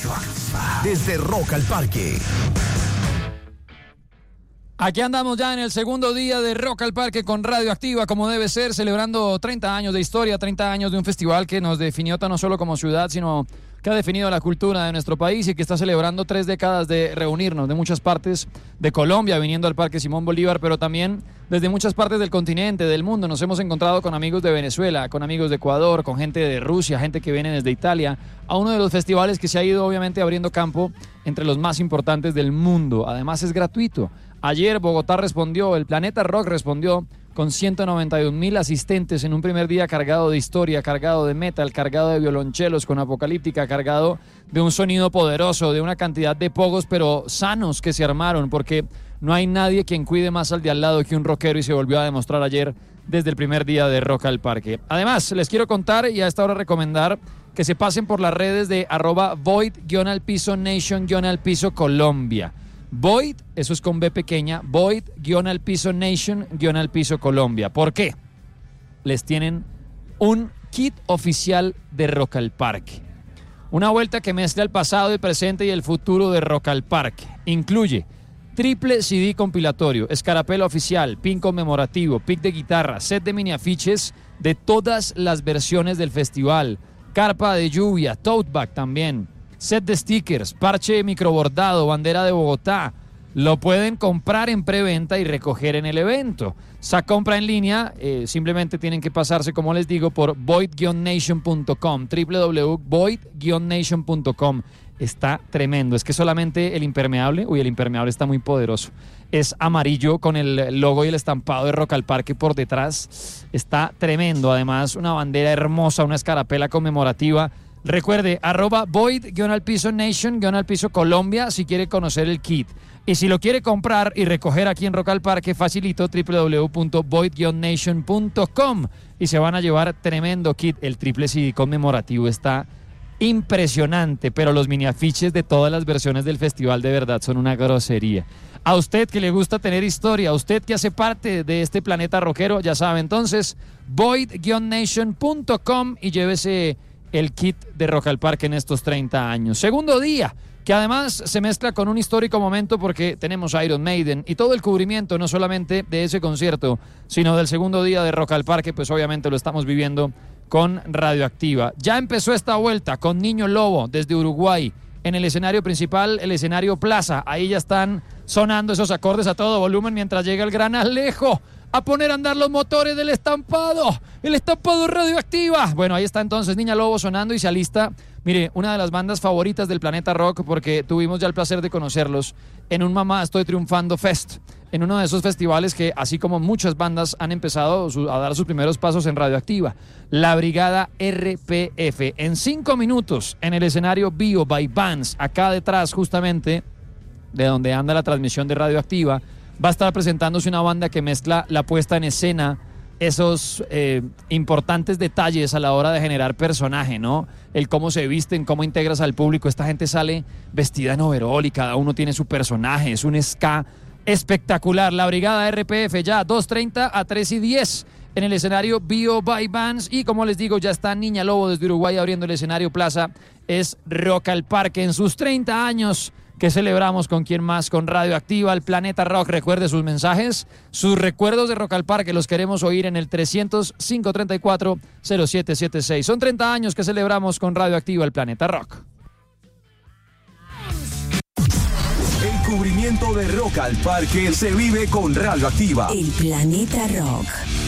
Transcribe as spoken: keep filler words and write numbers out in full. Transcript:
Desde Rock al Parque. Aquí andamos ya en el segundo día de Rock al Parque con Radioactiva, como debe ser, celebrando treinta años de historia, treinta años de un festival que nos definió no solo como ciudad, sino que ha definido la cultura de nuestro país y que está celebrando tres décadas de reunirnos de muchas partes de Colombia, viniendo al Parque Simón Bolívar, pero también desde muchas partes del continente, del mundo. Nos hemos encontrado con amigos de Venezuela, con amigos de Ecuador, con gente de Rusia, gente que viene desde Italia, a uno de los festivales que se ha ido obviamente abriendo campo entre los más importantes del mundo. Además es gratuito. Ayer Bogotá respondió, el Planeta Rock respondió con ciento noventa y un mil asistentes en un primer día cargado de historia, cargado de metal, cargado de violonchelos con Apocalíptica, cargado de un sonido poderoso, de una cantidad de pogos pero sanos que se armaron, porque no hay nadie quien cuide más al de al lado que un rockero, y se volvió a demostrar ayer desde el primer día de Rock al Parque. Además, les quiero contar y a esta hora recomendar que se pasen por las redes de arroba void-al-piso nation-al-piso Colombia. Void, eso es con B pequeña, Void-al-piso Nation-al-piso Colombia. ¿Por qué? Les tienen un kit oficial de Rock al Parque. Una vuelta que mezcla el pasado, el presente y el futuro de Rock al Parque. Incluye triple C D compilatorio, escarapela oficial, pin conmemorativo, pick de guitarra, set de mini afiches de todas las versiones del festival, carpa de lluvia, tote bag también, set de stickers, parche microbordado, bandera de Bogotá. Lo pueden comprar en preventa y recoger en el evento. Esa compra en línea, eh, simplemente tienen que pasarse, como les digo, por void nation punto com, doble u doble u doble u punto void nation punto com. Está tremendo. Es que solamente el impermeable, uy, el impermeable está muy poderoso. Es amarillo con el logo y el estampado de Rock al Parque por detrás. Está tremendo. Además, una bandera hermosa, una escarapela conmemorativa. Recuerde, arroba void-al-piso nation-al-piso Colombia si quiere conocer el kit. Y si lo quiere comprar y recoger aquí en Rock al Parque, facilito, doble u doble u doble u punto void nation punto com. Y se van a llevar tremendo kit. El triple C D conmemorativo está impresionante, pero los mini afiches de todas las versiones del festival de verdad son una grosería. A usted que le gusta tener historia, a usted que hace parte de este planeta rockero, ya sabe, entonces, void nation punto com y llévese el kit de Rock al Parque en estos treinta años. Segundo día, que además se mezcla con un histórico momento porque tenemos Iron Maiden y todo el cubrimiento, no solamente de ese concierto, sino del segundo día de Rock al Parque, pues obviamente lo estamos viviendo con Radioactiva. Ya empezó esta vuelta con Niño Lobo desde Uruguay. En el escenario principal, el escenario Plaza. Ahí ya están sonando esos acordes a todo volumen mientras llega el gran Alejo a poner a andar los motores del estampado, el estampado Radioactiva. Bueno, ahí está entonces Niña Lobo sonando y se alista, mire, una de las bandas favoritas del Planeta Rock, porque tuvimos ya el placer de conocerlos en un Mamá Estoy Triunfando Fest, en uno de esos festivales que, así como muchas bandas, han empezado a dar sus primeros pasos en Radioactiva. La Brigada R P F, en cinco minutos, en el escenario Bio by Bands, acá detrás justamente de donde anda la transmisión de Radioactiva, va a estar presentándose una banda que mezcla la puesta en escena, esos eh, importantes detalles a la hora de generar personaje, ¿no? El cómo se visten, cómo integras al público. Esta gente sale vestida en overol y cada uno tiene su personaje. Es un ska espectacular. La Brigada R P F ya dos treinta a tres y diez en el escenario Bio by Bands. Y como les digo, ya está Niña Lobo desde Uruguay abriendo el escenario Plaza. Es Rock al Parque en sus treinta años. Que celebramos con quién más, con Radioactiva, el Planeta Rock. Recuerde sus mensajes, sus recuerdos de Rock al Parque, los queremos oír en el trescientos, cinco treinta y cuatro, cero siete setenta y seis. Son treinta años que celebramos con Radioactiva, el Planeta Rock. El cubrimiento de Rock al Parque se vive con Radioactiva. El Planeta Rock.